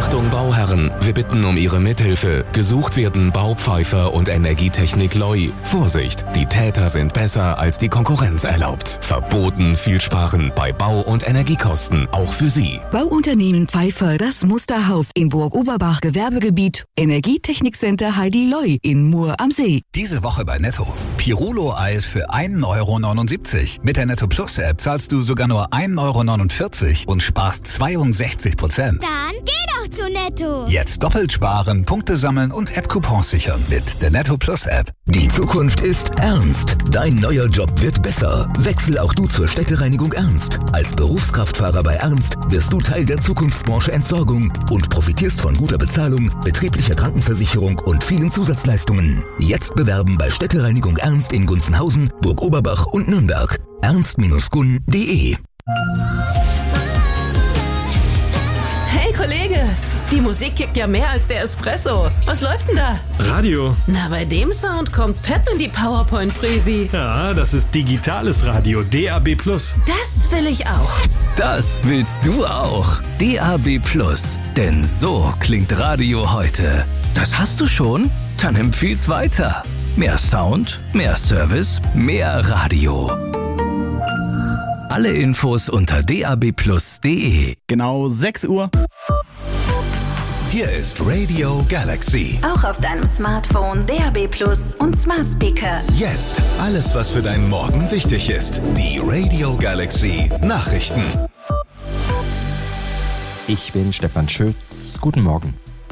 Achtung Bauherren, wir bitten um Ihre Mithilfe. Gesucht werden Baupfeifer und Energietechnik Loi. Vorsicht, die Täter sind besser als die Konkurrenz erlaubt. Verboten viel sparen bei Bau- und Energiekosten, auch für Sie. Bauunternehmen Pfeiffer, das Musterhaus in Burg-Oberbach Gewerbegebiet. Energietechnikcenter Heidi Loi in Mur am See. Diese Woche bei Netto. Pirulo-Eis für 1,79 €. Mit der Netto Plus App zahlst du sogar nur 1,49 € und sparst 62%. Dann geh doch zu Netto. Jetzt doppelt sparen, Punkte sammeln und App-Coupons sichern mit der Netto Plus App. Die Zukunft ist ernst. Dein neuer Job wird besser. Wechsel auch du zur Städtereinigung Ernst. Als Berufskraftfahrer bei Ernst wirst du Teil der Zukunftsbranche Entsorgung und profitierst von guter Bezahlung, betrieblicher Krankenversicherung und vielen Zusatzleistungen. Jetzt bewerben bei Städtereinigung Ernst in Gunzenhausen, Burg-Oberbach und Nürnberg. ernst-gun.de. Hey Kollege, die Musik kickt ja mehr als der Espresso. Was läuft denn da? Radio. Na, bei dem Sound kommt Pep in die PowerPoint-Präsi. Ja, das ist digitales Radio, DAB+. Das will ich auch. Das willst du auch. DAB+. Denn so klingt Radio heute. Das hast du schon? Dann empfiehl's weiter. Mehr Sound, mehr Service, mehr Radio. Alle Infos unter dabplus.de. Genau 6 Uhr. Hier ist Radio Galaxy. Auch auf deinem Smartphone, DAB+ und Smart Speaker. Jetzt alles, was für deinen Morgen wichtig ist. Die Radio Galaxy Nachrichten. Ich bin Stefan Schütz. Guten Morgen.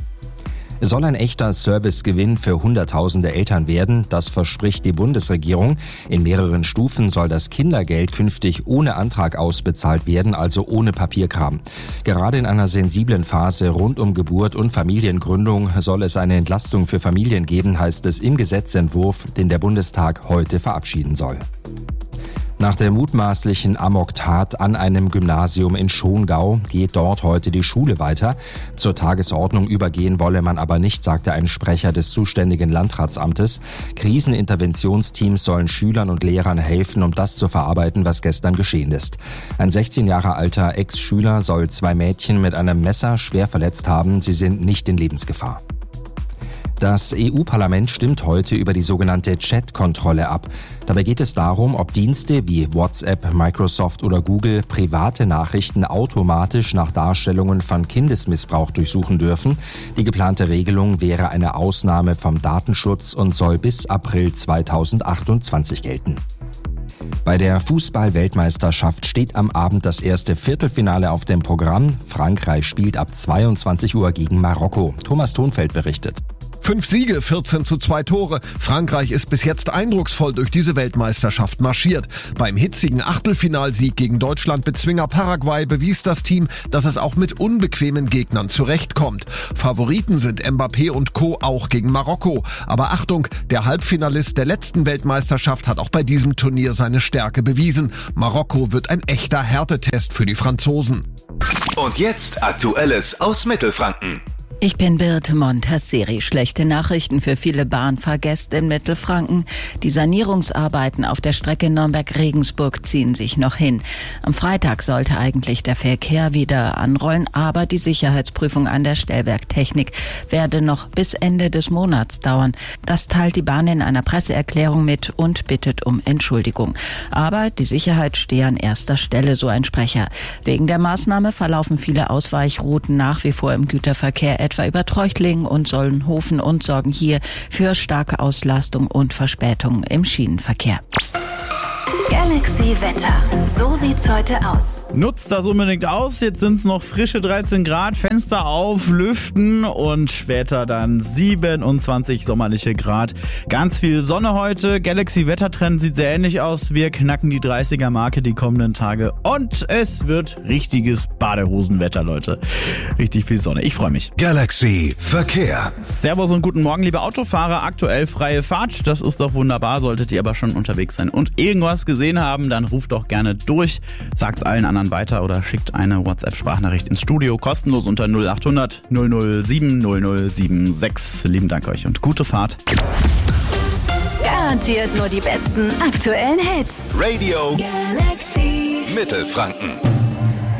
Es soll ein echter Servicegewinn für Hunderttausende Eltern werden, das verspricht die Bundesregierung. In mehreren Stufen soll das Kindergeld künftig ohne Antrag ausbezahlt werden, also ohne Papierkram. Gerade in einer sensiblen Phase rund um Geburt und Familiengründung soll es eine Entlastung für Familien geben, heißt es im Gesetzentwurf, den der Bundestag heute verabschieden soll. Nach der mutmaßlichen Amoktat an einem Gymnasium in Schongau geht dort heute die Schule weiter. Zur Tagesordnung übergehen wolle man aber nicht, sagte ein Sprecher des zuständigen Landratsamtes. Kriseninterventionsteams sollen Schülern und Lehrern helfen, um das zu verarbeiten, was gestern geschehen ist. Ein 16 Jahre alter Ex-Schüler soll 2 Mädchen mit einem Messer schwer verletzt haben. Sie sind nicht in Lebensgefahr. Das EU-Parlament stimmt heute über die sogenannte Chat-Kontrolle ab. Dabei geht es darum, ob Dienste wie WhatsApp, Microsoft oder Google private Nachrichten automatisch nach Darstellungen von Kindesmissbrauch durchsuchen dürfen. Die geplante Regelung wäre eine Ausnahme vom Datenschutz und soll bis April 2028 gelten. Bei der Fußball-Weltmeisterschaft steht am Abend das erste Viertelfinale auf dem Programm. Frankreich spielt ab 22 Uhr gegen Marokko. Thomas Thonfeld berichtet. 5 Siege, 14:2 Tore. Frankreich ist bis jetzt eindrucksvoll durch diese Weltmeisterschaft marschiert. Beim hitzigen Achtelfinalsieg gegen Deutschland Bezwinger Paraguay bewies das Team, dass es auch mit unbequemen Gegnern zurechtkommt. Favoriten sind Mbappé und Co. auch gegen Marokko. Aber Achtung, der Halbfinalist der letzten Weltmeisterschaft hat auch bei diesem Turnier seine Stärke bewiesen. Marokko wird ein echter Härtetest für die Franzosen. Und jetzt Aktuelles aus Mittelfranken. Ich bin Birte Montasseri. Schlechte Nachrichten für viele Bahnfahrgäste in Mittelfranken. Die Sanierungsarbeiten auf der Strecke Nürnberg-Regensburg ziehen sich noch hin. Am Freitag sollte eigentlich der Verkehr wieder anrollen, aber die Sicherheitsprüfung an der Stellwerktechnik werde noch bis Ende des Monats dauern. Das teilt die Bahn in einer Presseerklärung mit und bittet um Entschuldigung. Aber die Sicherheit stehe an erster Stelle, so ein Sprecher. Wegen der Maßnahme verlaufen viele Ausweichrouten nach wie vor im Güterverkehr, etwa über Treuchtlingen und Sollenhofen, und sorgen hier für starke Auslastung und Verspätungen im Schienenverkehr. Galaxy Wetter. So sieht's heute aus. Nutzt das unbedingt aus. Jetzt sind es noch frische 13 Grad, Fenster auf, lüften und später dann 27 sommerliche Grad. Ganz viel Sonne heute. Galaxy Wettertrend sieht sehr ähnlich aus. Wir knacken die 30er-Marke die kommenden Tage und es wird richtiges Badehosenwetter, Leute. Richtig viel Sonne. Ich freue mich. Galaxy Verkehr. Servus und guten Morgen, liebe Autofahrer. Aktuell freie Fahrt. Das ist doch wunderbar. Solltet ihr aber schon unterwegs sein und irgendwas gesehen haben, dann ruft doch gerne durch. Sagt's allen anderen weiter oder schickt eine WhatsApp-Sprachnachricht ins Studio, kostenlos unter 0800 007 0076. Lieben Dank euch und gute Fahrt. Garantiert nur die besten aktuellen Hits. Radio Galaxy Mittelfranken.